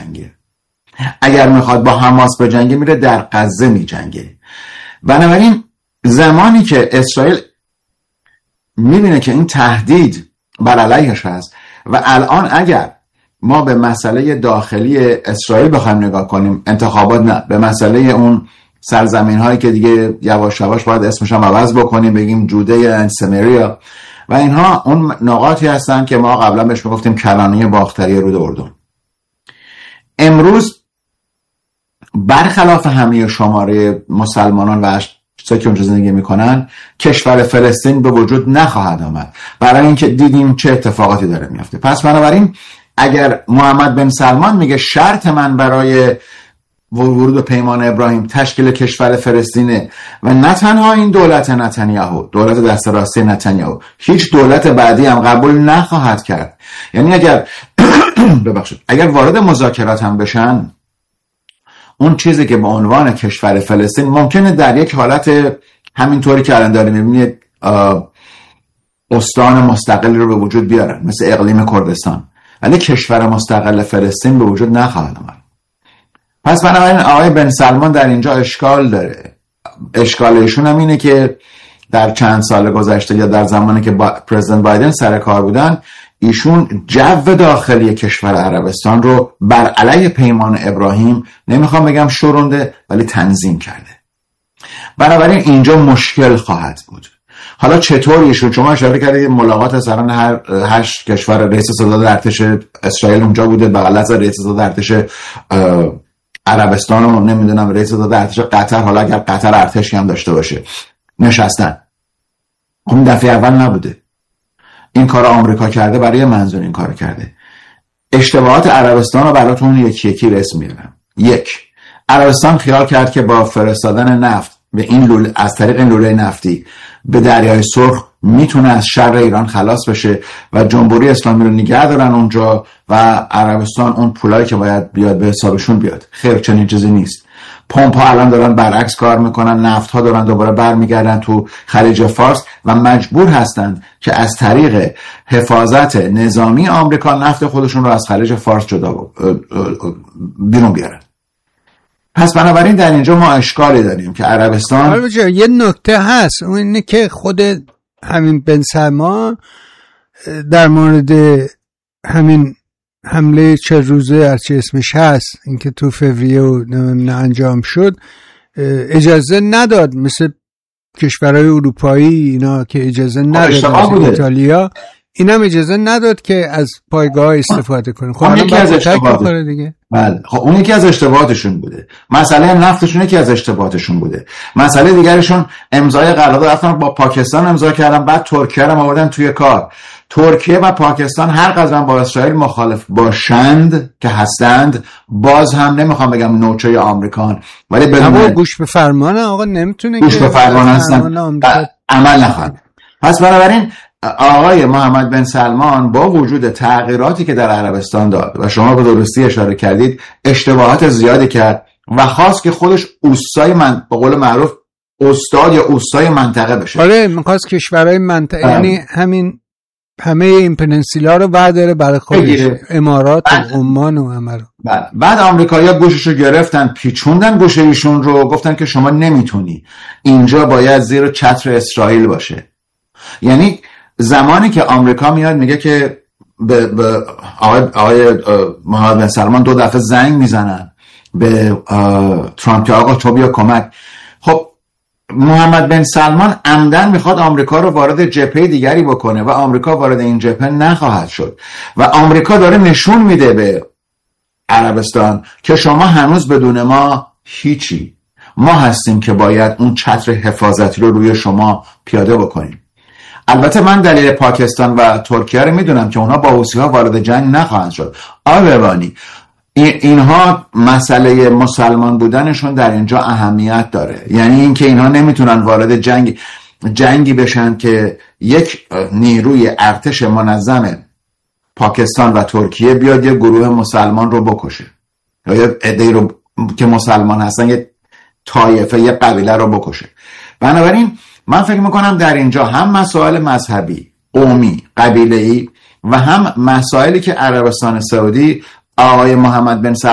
میجنگه. اگر میخواد با حماس بجنگه میره در غزه میجنگه. بنابراین زمانی که اسرائیل میبینه که این تهدید بر علیهش هست و الان اگر ما به مسئله داخلی اسرائیل بخوایم نگاه کنیم، انتخابات نه، به مسئله اون سرزمین هایی که دیگه یواش یواش باید اسمش هم عوض بکنیم، بگیم جوده سمریا و اینها، اون نقاطی هستن که ما قبلا بهش میگفتیم کلانه باختری رود اردن. امروز برخلاف همه شماره مسلمانان و چیزایی که اونجا زندگی میکنن، کشور فلسطین به وجود نخواهد آمد، برای اینکه دیدیم چه اتفاقاتی داره میفته. پس بنابراین اگر محمد بن سلمان میگه شرط من برای ورود به پیمان ابراهیم تشکیل کشور فلسطینه و نه تنها این دولت نتانیاهو، دولت دست راستی نتانیاهو، هیچ دولت بعدی هم قبول نخواهد کرد. یعنی اگر اگر وارد مذاکرات هم بشن، اون چیزی که به عنوان کشور فلسطین ممکنه در یک حالت همینطوری که الان داریم میبینید استان مستقلی رو به وجود بیارن مثل اقلیم کردستان، ولی کشور مستقل فلسطین به وجود نخواهد آمد. پس بنابراین آقای بن سلمان در اینجا اشکال داره. اشکال ایشون هم اینه که در چند سال گذشته یا در زمانی که پرزیدنت بایدن سر کار بودن، ایشون جو داخلی کشور عربستان رو بر علیه پیمان ابراهیم، نمیخوام بگم شورونده، ولی تنظیم کرده. بنابراین اینجا مشکل خواهد بود. حالا چطور ایشون، شما اشاره کردید ملاقات سران هر 8 کشور، رئیس ستاد ارتش اسرائیل اونجا بوده، بغل از رئیس ستاد ارتش عربستان و نمیدونم رئیس ستاد ارتش قطر، حالا اگر قطر ارتشی هم داشته باشه، نشستن. اون دفعه اول نبوده. این کار آمریکا کرده، برای منظور این کار کرده. اشتباهات عربستان رو براتون یکی یکی اسم میارم. 1. عربستان خیال کرد که با فرستادن نفت به این لوله، از طریق این لوله نفتی به دریای سرخ میتونه از شر ایران خلاص بشه و جمهوری اسلامی رو نگه دارن اونجا و عربستان اون پولایی که باید بیاد به حسابشون بیاد. خیر، چنین چیزی نیست. پمپ ها الان دارن برعکس کار میکنن، نفت ها دارن دوباره برمیگردن تو خلیج فارس و مجبور هستن که از طریق حفاظت نظامی آمریکا نفت خودشون رو از خلیج فارس بیرون بیارن. پس بنابراین در اینجا ما اشکالی داریم که عربستان، یه نکته هست، اون اینه که خود همین بن سلمان در مورد همین حمله 40 روزه هرچی اسمش هست، اینکه تو فوریه انجام شد، اجازه نداد، مثل کشورهای اروپایی اینا که اجازه نداد، ایتالیا اینم اجازه نداد که از پایگاه استفاده کنه. خب اون یکی از اشتباهات دیگه. بله، خب اون یکی از اشتباهاتشون بوده. مسئله نفتشون یکی از اشتباهاتشون بوده. مسئله دیگرشون امضای قرارداد رفتن با پاکستان امضا کردن، بعد ترکیه رو آوردن توی کار. ترکیه و پاکستان هر قدر با اسرائیل مخالف باشند که هستند، باز هم نمیخوام بگم نوچه آمریکان، ولی بدون گوش به فرمان آقا نمیتونه گوش به فرمان هستن، عمل نخواهند. پس بنابراین آقای محمد بن سلمان با وجود تغییراتی که در عربستان داد و شما به درستی اشاره کردید، اشتباهات زیادی کرد و خواست که خودش اوستای من، به قول معروف استاد یا اوستای منطقه بشه. آره، می‌خواست کشورهای منطقه، یعنی همه این پنینسولا رو برداره برای خودش، امارات و عمان و همه رو. بعد آمریکایی‌ها گوششو گرفتن، پیچوندن گوشه ایشون رو، گفتن که شما نمیتونی، اینجا باید زیر چتر اسرائیل باشه. یعنی زمانی که آمریکا میاد میگه که به آقای محمد بن سلمان 2 دفعه زنگ میزنن به ترامپ که آقا تو بیا کمک. خب محمد بن سلمان عمدن میخواد آمریکا رو وارد جبهه دیگری بکنه و آمریکا وارد این جبهه نخواهد شد و آمریکا داره نشون میده به عربستان که شما هنوز بدون ما هیچی، ما هستیم که باید اون چتر حفاظتی رو روی شما پیاده بکنیم. البته من دلیل پاکستان و ترکیه رو میدونم که اونها با حوثی‌ها وارد جنگ نخواهند شد. آبوانی اینها مسئله مسلمان بودنشون در اینجا اهمیت داره، یعنی اینکه اینها نمیتونن وارد جنگی بشن که یک نیروی ارتش منظم پاکستان و ترکیه بیاد یه گروه مسلمان رو بکشه یا یه عده‌ای رو که مسلمان هستن، یه طایفه، یه قبیله رو بکشه. بنابراین من فکر میکنم در اینجا هم مسائل مذهبی، قومی، قبیله‌ای و هم مسائلی که عربستان سعودی آقای محمد بن